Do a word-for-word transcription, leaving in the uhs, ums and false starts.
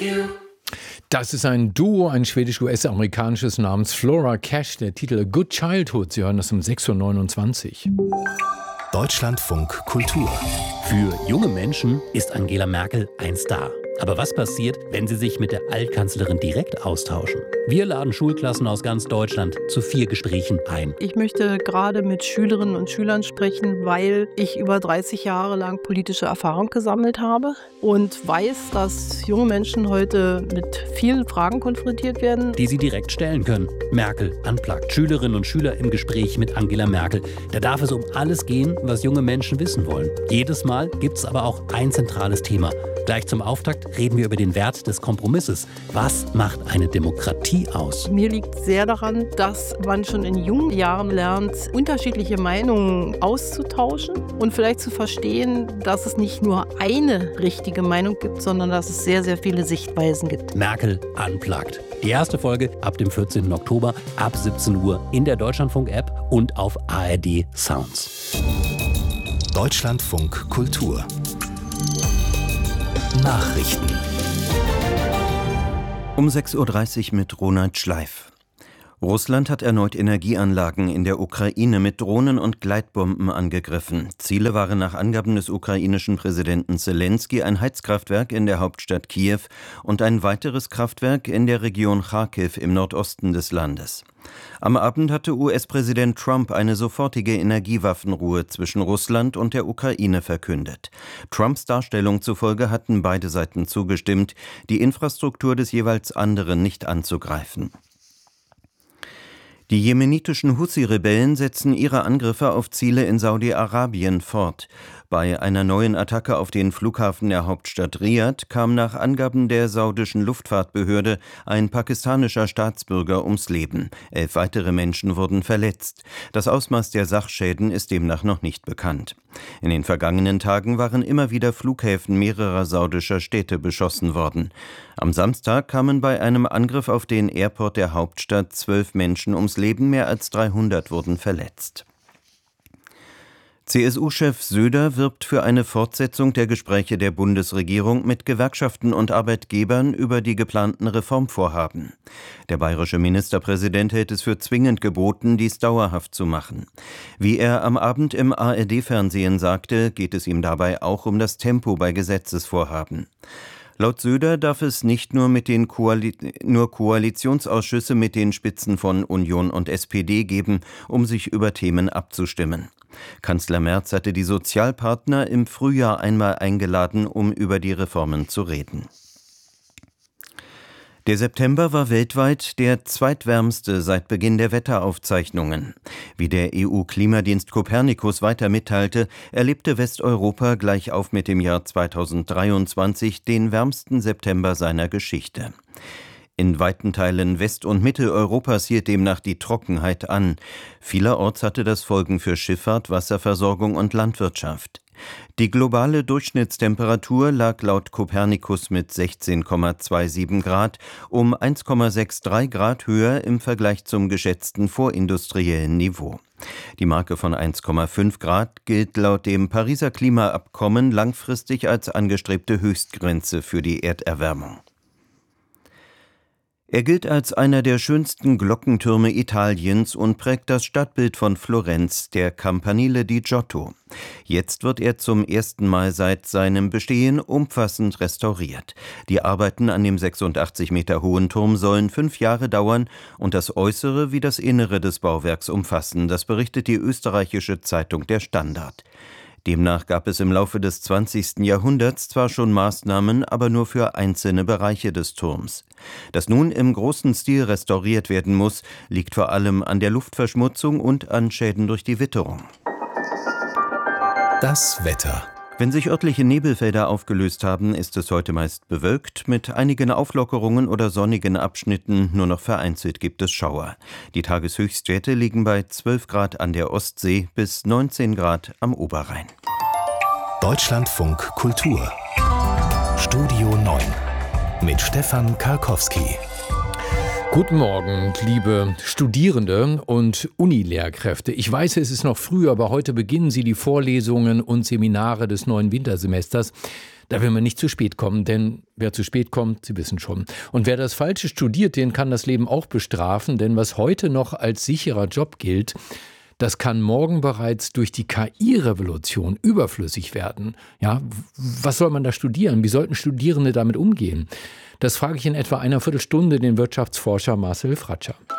Das ist ein Duo, ein schwedisch-U S-amerikanisches namens Flora Cash, der Titel A Good Childhood. Sie hören das um sechs Uhr neunundzwanzig. Deutschlandfunk Kultur. Für junge Menschen ist Angela Merkel ein Star. Aber was passiert, wenn sie sich mit der Altkanzlerin direkt austauschen? Wir laden Schulklassen aus ganz Deutschland zu vier Gesprächen ein. Ich möchte gerade mit Schülerinnen und Schülern sprechen, weil ich über dreißig Jahre lang politische Erfahrung gesammelt habe und weiß, dass junge Menschen heute mit vielen Fragen konfrontiert werden, die sie direkt stellen können. Merkel unplugged. Schülerinnen und Schüler im Gespräch mit Angela Merkel. Da darf es um alles gehen, was junge Menschen wissen wollen. Jedes Mal gibt es aber auch ein zentrales Thema. Gleich zum Auftakt reden wir über den Wert des Kompromisses. Was macht eine Demokratie aus? Mir liegt sehr daran, dass man schon in jungen Jahren lernt, unterschiedliche Meinungen auszutauschen und vielleicht zu verstehen, dass es nicht nur eine richtige Meinung gibt, sondern dass es sehr, sehr viele Sichtweisen gibt. Merkel unplugged. Die erste Folge ab dem vierzehnten Oktober ab siebzehn Uhr in der Deutschlandfunk-App und auf A R D Sounds. Deutschlandfunk Kultur. Nachrichten. Um sechs Uhr dreißig mit Ronald Schleif. Russland hat erneut Energieanlagen in der Ukraine mit Drohnen und Gleitbomben angegriffen. Ziele waren nach Angaben des ukrainischen Präsidenten Selenskyj ein Heizkraftwerk in der Hauptstadt Kiew und ein weiteres Kraftwerk in der Region Charkiw im Nordosten des Landes. Am Abend hatte U S-Präsident Trump eine sofortige Energiewaffenruhe zwischen Russland und der Ukraine verkündet. Trumps Darstellung zufolge hatten beide Seiten zugestimmt, die Infrastruktur des jeweils anderen nicht anzugreifen. Die jemenitischen Hussi-Rebellen setzen ihre Angriffe auf Ziele in Saudi-Arabien fort. Bei einer neuen Attacke auf den Flughafen der Hauptstadt Riad kam nach Angaben der saudischen Luftfahrtbehörde ein pakistanischer Staatsbürger ums Leben. Elf weitere Menschen wurden verletzt. Das Ausmaß der Sachschäden ist demnach noch nicht bekannt. In den vergangenen Tagen waren immer wieder Flughäfen mehrerer saudischer Städte beschossen worden. Am Samstag kamen bei einem Angriff auf den Airport der Hauptstadt zwölf Menschen ums Leben, mehr als dreihundert wurden verletzt. C S U-Chef Söder wirbt für eine Fortsetzung der Gespräche der Bundesregierung mit Gewerkschaften und Arbeitgebern über die geplanten Reformvorhaben. Der bayerische Ministerpräsident hält es für zwingend geboten, dies dauerhaft zu machen. Wie er am Abend im A R D-Fernsehen sagte, geht es ihm dabei auch um das Tempo bei Gesetzesvorhaben. Laut Söder darf es nicht nur mit den Koali- nur Koalitionsausschüsse mit den Spitzen von Union und S P D geben, um sich über Themen abzustimmen. Kanzler Merz hatte die Sozialpartner im Frühjahr einmal eingeladen, um über die Reformen zu reden. Der September war weltweit der zweitwärmste seit Beginn der Wetteraufzeichnungen. Wie der E U-Klimadienst Copernicus weiter mitteilte, erlebte Westeuropa gleichauf mit dem Jahr zweitausenddreiundzwanzig den wärmsten September seiner Geschichte. In weiten Teilen West- und Mitteleuropas hielt demnach die Trockenheit an. Vielerorts hatte das Folgen für Schifffahrt, Wasserversorgung und Landwirtschaft. Die globale Durchschnittstemperatur lag laut Copernicus mit sechzehn Komma siebenundzwanzig Grad um eins Komma dreiundsechzig Grad höher im Vergleich zum geschätzten vorindustriellen Niveau. Die Marke von eins Komma fünf Grad gilt laut dem Pariser Klimaabkommen langfristig als angestrebte Höchstgrenze für die Erderwärmung. Er gilt als einer der schönsten Glockentürme Italiens und prägt das Stadtbild von Florenz, der Campanile di Giotto. Jetzt wird er zum ersten Mal seit seinem Bestehen umfassend restauriert. Die Arbeiten an dem sechsundachtzig Meter hohen Turm sollen fünf Jahre dauern und das Äußere wie das Innere des Bauwerks umfassen. Das berichtet die österreichische Zeitung Der Standard. Demnach gab es im Laufe des zwanzigsten Jahrhunderts zwar schon Maßnahmen, aber nur für einzelne Bereiche des Turms. Dass nun im großen Stil restauriert werden muss, liegt vor allem an der Luftverschmutzung und an Schäden durch die Witterung. Das Wetter. Wenn sich örtliche Nebelfelder aufgelöst haben, ist es heute meist bewölkt. Mit einigen Auflockerungen oder sonnigen Abschnitten, nur noch vereinzelt gibt es Schauer. Die Tageshöchstwerte liegen bei zwölf Grad an der Ostsee bis neunzehn Grad am Oberrhein. Deutschlandfunk Kultur. Studio neun mit Stefan Karkowski. Guten Morgen, liebe Studierende und Unilehrkräfte. Ich weiß, es ist noch früh, aber heute beginnen Sie die Vorlesungen und Seminare des neuen Wintersemesters. Da will man nicht zu spät kommen, denn wer zu spät kommt, Sie wissen schon. Und wer das Falsche studiert, den kann das Leben auch bestrafen, denn was heute noch als sicherer Job gilt, das kann morgen bereits durch die K I-Revolution überflüssig werden. Ja, was soll man da studieren? Wie sollten Studierende damit umgehen? Das frage ich in etwa einer Viertelstunde den Wirtschaftsforscher Marcel Fratscher.